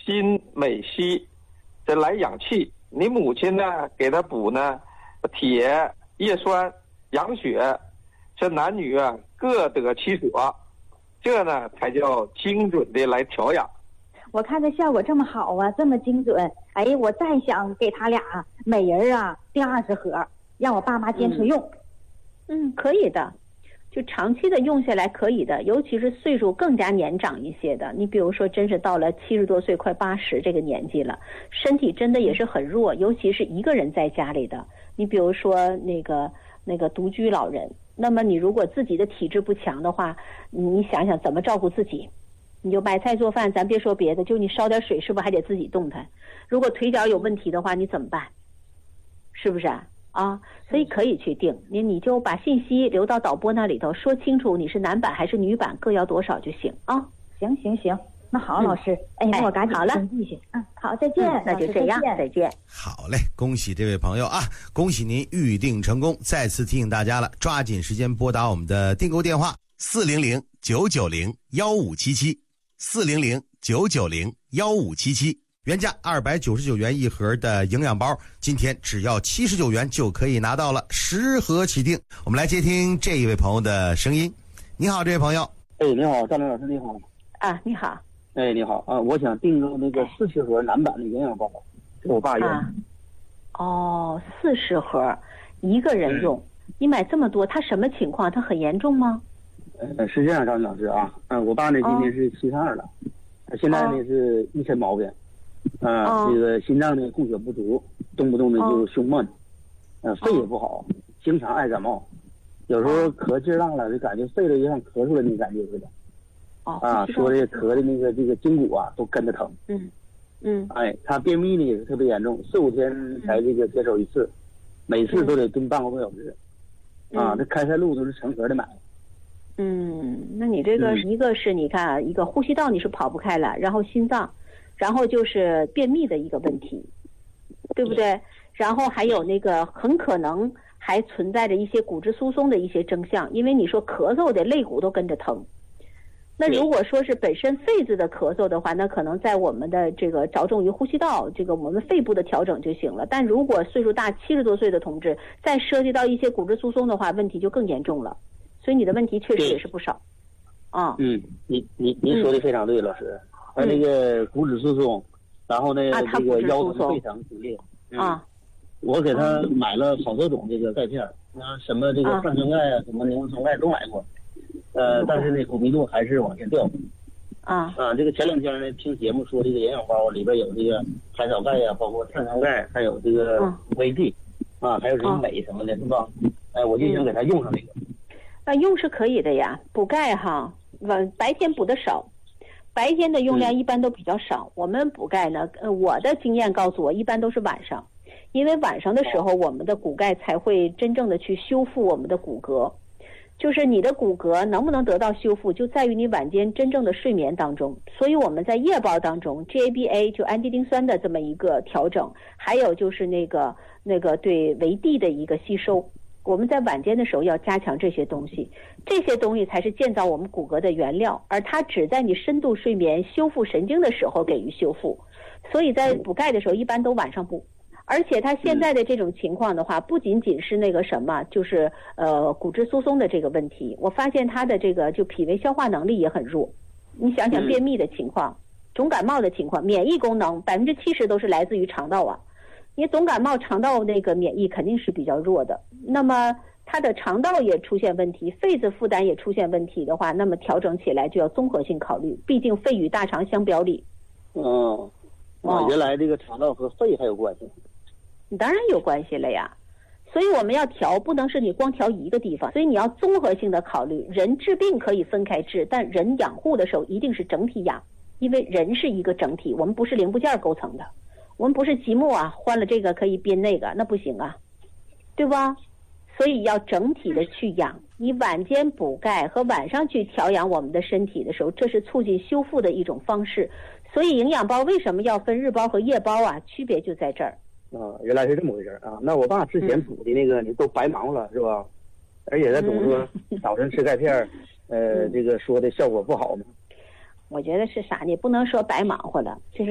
锌、镁、硒，这来养气。你母亲呢，给他补呢，铁、叶酸、养血，这男女啊各得其所，这呢才叫精准的来调养。 我看这效果这么好啊，这么精准，哎，我再想给他俩每人啊订20盒，让我爸妈坚持用。 可以的，就长期的用下来可以的，尤其是岁数更加年长一些的，你比如说真是到了70多岁快80这个年纪了，身体真的也是很弱，尤其是一个人在家里的，你比如说那个独居老人，那么你如果自己的体质不强的话，你想想怎么照顾自己，你就买菜做饭，咱别说别的，就你烧点水是不是还得自己动弹？如果腿脚有问题的话，你怎么办？是不是啊？所以可以去定，你就把信息留到导播那里头，说清楚你是男版还是女版，各要多少就行啊。 行，那好，老师，那我赶紧好了， 继续。好，再见。 那就这样，再见。 好嘞，恭喜这位朋友啊，恭喜您预定成功。再次提醒大家了，抓紧时间拨打我们的订购电话400-990-1577，400-990-1577，原价299元一盒的营养包，今天只要79元就可以拿到了，10盒起订。我们来接听这一位朋友的声音。你好，这位朋友。 你好，张老师，你好。 你好。 你好啊，我想订购那个40盒男版的营养包，给我爸用。 40盒，一个人用，你买这么多，他什么情况？他很严重吗？ 是这样，张老师啊，我爸呢今年是72了，现在呢是一身毛病，这个心脏呢供血不足，动不动呢就胸闷，肺也不好，经常爱感冒，有时候咳劲大了，就感觉肺都有点咳出来那种感觉似的。说这咳的这个筋骨啊都跟着疼。他便秘呢也是特别严重，4、5天才这个接手一次，每次都得蹲半个多小时。这开塞露都是成盒的买。 那你这个一个是你看一个呼吸道你是跑不开了，然后心脏，然后就是便秘的一个问题，对不对？然后还有那个很可能还存在着一些骨质疏松的一些征象，因为你说咳嗽的肋骨都跟着疼。那如果说是本身肺子的咳嗽的话，那可能在我们的这个着重于呼吸道，这个我们肺部的调整就行了。但如果岁数大70多岁的同志，再涉及到一些骨质疏松的话，问题就更严重了。所以你的问题确实也是不少。 您说的非常对，老师。那个骨质疏松，然后呢这个腰疼、背疼挺厉害。我给他买了好多种这个钙片，什么这个碳酸钙啊，什么牛酸钙都买过。但是呢，骨密度还是往下掉。这个前2天呢，听节目说这个营养包里边有这个海藻钙呀，包括碳酸钙，还有这个维 D，还有这个镁什么的，是吧？我就想给他用上这个。 用是可以的呀，补钙哈，白天补的少，白天的用量一般都比较少。我们补钙呢，我的经验告诉我，一般都是晚上，因为晚上的时候，我们的骨钙才会真正的去修复我们的骨骼。就是你的骨骼能不能得到修复，就在于你晚间真正的睡眠当中。所以我们在夜包当中 GABA 就氨基丁酸的这么一个调整，还有就是那个对维 D 的一个吸收，我们在晚间的时候要加强这些东西，这些东西才是建造我们骨骼的原料，而它只在你深度睡眠修复神经的时候给予修复。所以在补钙的时候一般都晚上补。而且他现在的这种情况的话，不仅仅是那个什么，就是骨质疏松的这个问题。我发现他的这个就脾胃消化能力也很弱。你想想便秘的情况，总感冒的情况，免疫功能70%都是来自于肠道啊。你总感冒肠道那个免疫肯定是比较弱的，那么他的肠道也出现问题，肺子负担也出现问题的话，那么调整起来就要综合性考虑，毕竟肺与大肠相表里。 原来这个肠道和肺还有关系。 当然有关系了呀，所以我们要调，不能是你光调一个地方，所以你要综合性的考虑。人治病可以分开治，但人养护的时候一定是整体养，因为人是一个整体，我们不是零部件构成的，我们不是积木啊，换了这个可以编那个，那不行啊，对吧？所以要整体的去养。你晚间补钙和晚上去调养我们的身体的时候，这是促进修复的一种方式。所以营养包为什么要分日包和夜包啊？区别就在这儿。 原来是这么回事啊！那我爸之前补的那个，你都白忙活了是吧？而且他总说早晨吃钙片，这个说的效果不好嘛。 我觉得是啥呢？不能说白忙活了，就是